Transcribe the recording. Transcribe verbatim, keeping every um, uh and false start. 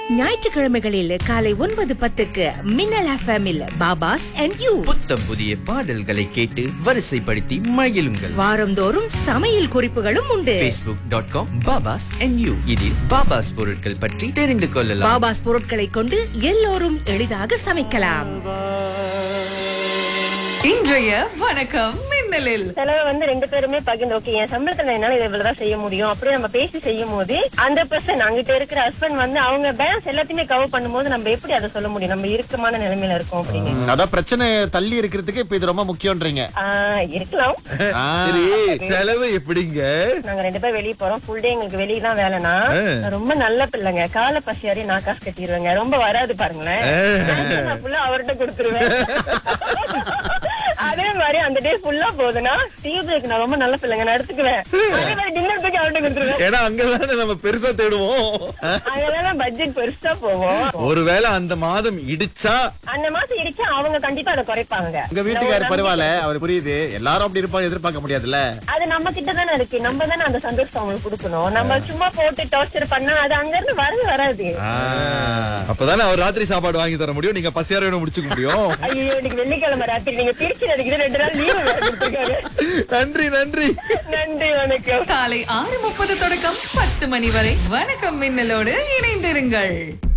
ஞாயிற்றுக்கிழமைகளில் காலை ஒன்பது பத்துக்கு மின்னல் எஃப்எம்மில் பாபாஸ் அண்ட் யூ. புத்தம் புதிய பாடல்களை கேட்டு வரிசைப்படுத்தி மகிழுங்கள். வாரந்தோறும் சமையல் குறிப்புகளும் உண்டு. facebook டாட் காம் பாபாஸ் அண்ட் யூ இதில் பாபாஸ் பொருட்கள் பற்றி தெரிந்து கொள்ளலாம். பாபாஸ் பொருட்களை கொண்டு எல்லோரும் எளிதாக சமைக்கலாம். இன்றைய வணக்கம் மின்னலில் செலவை வந்து ரெண்டு பேருமே பகிர்ந்து, ஓகே என் சம்பளத்துல என்னால இது இவ்வளவுதான் செய்ய முடியும் அப்படி நம்ம பேசி செய்யும் போது அந்த பர்சன் அங்கிட்ட இருக்கிற ஹஸ்பண்ட் வந்து அவங்க பேலன்ஸ் எல்லாத்தையுமே கவர் பண்ணும்போது நம்ம எப்படி அதை சொல்ல முடியும்? நம்ம இறுக்கமான நிலைமையில இருக்கோம் அப்படின்னு. அதான் பிரச்சனை தள்ளி இருக்கிறதுக்கு இப்ப இது ரொம்ப முக்கியம்ன்றீங்க. ஆஹ் இருக்கலாம். சரி, செலவு எப்படிங்க? நாங்க ரெண்டு பேரும் வெளியே போறோம், ஃபுல் டே எங்களுக்கு வெளியே தான் வேலைனா ரொம்ப நல்ல பிள்ளைங்க, காலை பசியாரி நான் காசு கட்டிடுவேங்க, ரொம்ப வராது பாருங்களேன், நான் ஃபுல்லா அவர்கிட்ட கொடுத்துருவேன். அதே மாதிரி அந்த டே ஃபுல்லா போகுதுன்னா டீப்ரேக் நான் ரொம்ப நல்ல பிள்ளைங்க நான் எடுத்துக்குவேன், அதே மாதிரி டின்னர் பேக் அவர்கிட்ட கொடுத்துருவேன். ஏன்னா அங்கதானே நம்ம பெருசா தேடுவோம், அங்கதான் பட்ஜெட் பெருசா போவோம். ஒருவேளை அந்த மாதம் இடிச்சா அந்த மாசம் இடிச்சா அவங்க கண்டிப்பா அதை குறைப்பாங்க. உங்க வீட்டுக்காரர் பரவாயில்ல, அவர் புரியுது, எல்லாரும் அப்படி இருப்பாங்க எதிர்பார்க்க முடியாதுல்ல. அது நம்ம கிட்ட தானே இருக்கு, நம்ம தானே அந்த சந்தோஷம் அவங்களுக்கு கொடுக்கணும். நம்ம சும்மா போட்டு டார்ச்சர் பண்ணா அது அங்க இருந்து வரது வராது. அப்பதானே அவர் ராத்திரி சாப்பாடு வாங்கி தர முடியும், நீங்க பசியார முடிச்சுக்க முடியும். ஐயோ இன்னைக்கு வெள்ளிக்கிழமை ராத்திரி நீங்க திருச்சி அடிக்கிற ரெண்டு நாள் லீவு. நன்றி நன்றி நன்றி, வணக்கம். காலை ஆறு முப்பது தொடக்கம் பத்து மணி வரை வணக்கம் மின்னலோடு இணைந்திருங்கள்.